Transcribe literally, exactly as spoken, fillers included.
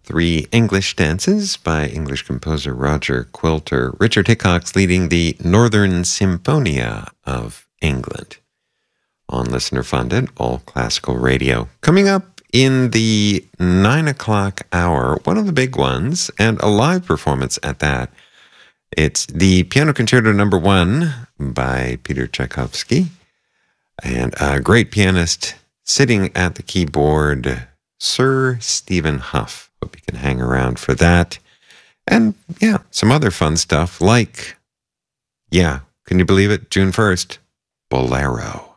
Three English Dances by English composer Roger Quilter. Richard Hickox leading the Northern Symphonia of England on Listener Funded, all classical radio. Coming up in the nine o'clock hour, one of the big ones, and a live performance at that. It's the Piano Concerto Number One by Peter Tchaikovsky, and a great pianist sitting at the keyboard, Sir Stephen Hough. Hope you can hang around for that. And yeah, some other fun stuff like, yeah, can you believe it? June first, Bolero.